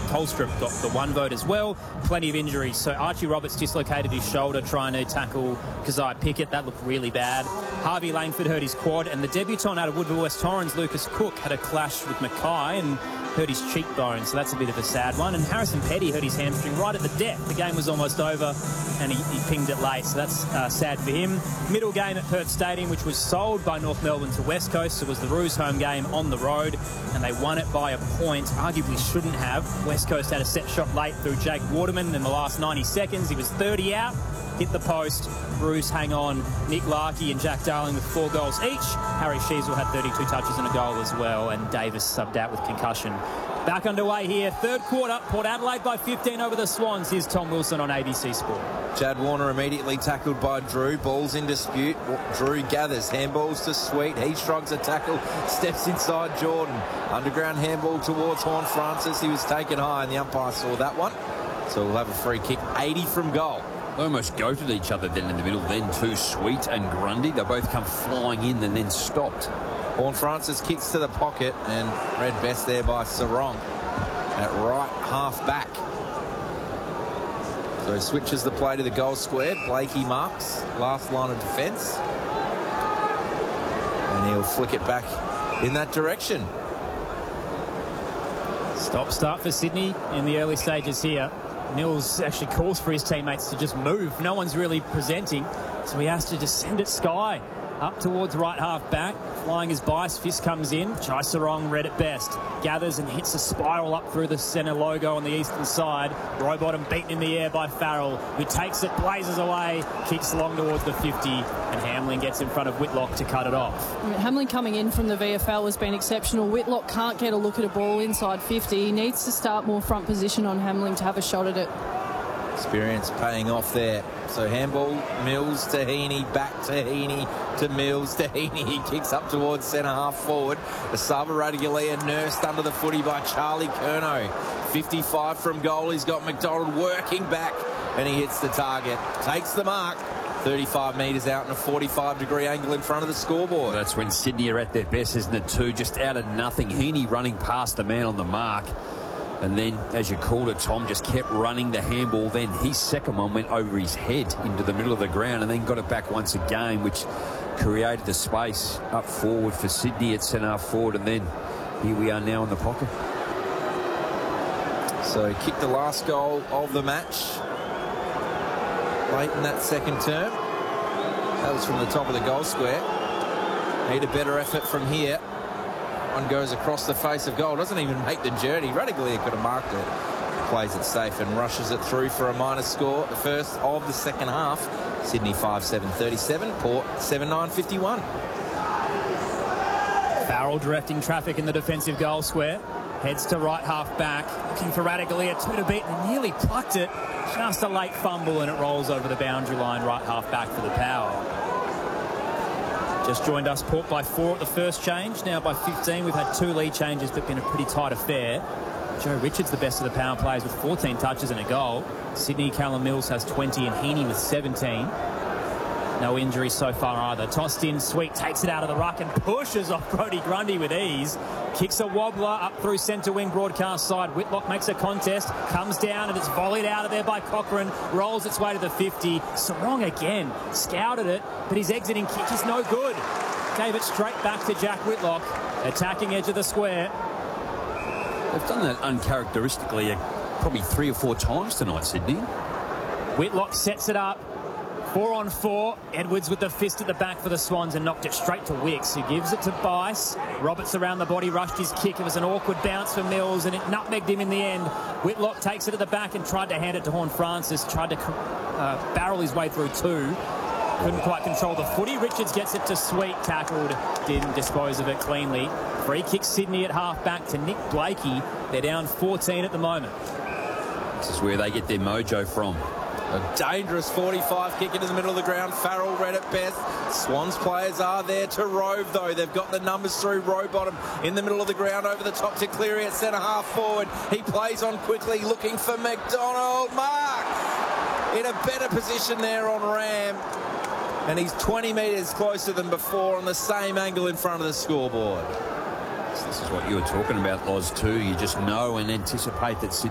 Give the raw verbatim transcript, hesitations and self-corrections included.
Tolstrup got the one vote as well. Plenty of injuries. So Archie Roberts dislocated his shoulder trying to tackle Keziah Pickett. That looked really bad. Harvey Langford hurt his quad, and the debutant out of Woodville West Torrens, Lucas Cook, had a clash with Mackay and hurt his cheekbone, so that's a bit of a sad one. And Harrison Petty hurt his hamstring right at the death. The game was almost over, and he, he pinged it late, so that's uh, sad for him. Middle game at Perth Stadium, which was sold by North Melbourne to West Coast. So it was the Roos home game on the road, and they won it by a point. Arguably shouldn't have. West Coast had a set shot late through Jake Waterman in the last ninety seconds. He was thirty out, hit the post. Roos hang on. Nick Larkey and Jack Darling with four goals each. Harry Sheasel had thirty-two touches and a goal as well, and Davis subbed out with concussion. Back underway here, third quarter. Port Adelaide by fifteen over the Swans. Here's Tom Wilson on A B C Sport. Chad Warner immediately tackled by Drew. Ball's in dispute. Drew gathers. Handballs to Sweet. He shrugs a tackle. Steps inside Jordan. Underground handball towards Horn Francis. He was taken high, and the umpire saw that one. So we'll have a free kick. eighty from goal. They almost goated each other then in the middle. Then too, Sweet and Grundy. They both come flying in and then stopped. Horn Francis kicks to the pocket, and read best there by Sarong at right half back. So he switches the play to the goal square. Blakey marks last line of defence, and he'll flick it back in that direction. Stop start for Sydney in the early stages here. Mills actually calls for his teammates to just move. No one's really presenting, so he has to just send it sky up towards right half back. Flying his bice, Fist comes in. Chai Sarong read it best. Gathers and hits a spiral up through the centre logo on the eastern side. Rowbottom beaten in the air by Farrell, who takes it, blazes away, kicks long towards the fifty, and Hamlin gets in front of Whitlock to cut it off. Hamlin coming in from the V F L has been exceptional. Whitlock can't get a look at a ball inside fifty. He needs to start more front position on Hamlin to have a shot at it. Experience paying off there. So handball, Mills to Heaney, back to Heaney, to Mills, to Heaney. He kicks up towards centre half forward. The Sava Radigalia nursed under the footy by Charlie Curnow. fifty-five from goal. He's got McDonald working back, and he hits the target. Takes the mark. thirty-five metres out and a forty-five degree angle in front of the scoreboard. That's when Sydney are at their best, isn't it, too? Just out of nothing. Heaney running past the man on the mark. And then, as you called it, Tom just kept running the handball. Then his second one went over his head into the middle of the ground and then got it back once again, which created the space up forward for Sydney at centre forward. And then here we are now in the pocket. So he kicked the last goal of the match late in that second term. That was from the top of the goal square. Need a better effort from here. One goes across the face of goal. Doesn't even make the journey. Radigalia could have marked it. Plays it safe and rushes it through for a minor score. The first of the second half. Sydney five seven thirty-seven. Port seven nine fifty-one. Farrell directing traffic in the defensive goal square. Heads to right half back. Looking for Radigalia. Two to beat and nearly plucked it. Just a late fumble and it rolls over the boundary line. Right half back for the Power. Just joined us, Port by four at the first change, now by fifteen. We've had two lead changes, but been a pretty tight affair. Joe Richards, the best of the power players, with fourteen touches and a goal. Sydney, Callum Mills has twenty and Heaney with seventeen. No injuries so far either. Tossed in, Sweet takes it out of the ruck and pushes off Brodie Grundy with ease. Kicks a wobbler up through centre wing broadcast side. Whitlock makes a contest, comes down and it's volleyed out of there by Cochrane. Rolls its way to the fifty. Sarong again, scouted it, but his exiting kick is no good. Gave it straight back to Jack Whitlock. Attacking edge of the square. They've done that uncharacteristically uh, probably three or four times tonight, Sydney. Whitlock sets it up. Four on four. Edwards with the fist at the back for the Swans and knocked it straight to Wicks, who gives it to Bice. Roberts around the body, rushed his kick. It was an awkward bounce for Mills and it nutmegged him in the end. Whitlock takes it at the back and tried to hand it to Horn Francis. Tried to uh, barrel his way through two. Couldn't quite control the footy. Richards gets it to Sweet, tackled. Didn't dispose of it cleanly. Free kick Sydney at half back to Nick Blakey. They're down fourteen at the moment. This is where they get their mojo from. A dangerous forty-five kick into the middle of the ground. Farrell read it best. Swans players are there to rove, though. They've got the numbers through. Rowbottom in the middle of the ground over the top to Cleary at centre half forward. He plays on quickly, looking for McDonald. Mark in a better position there on Ram. And he's twenty metres closer than before on the same angle in front of the scoreboard. This is what you were talking about, Loz, too. You just know and anticipate that Sydney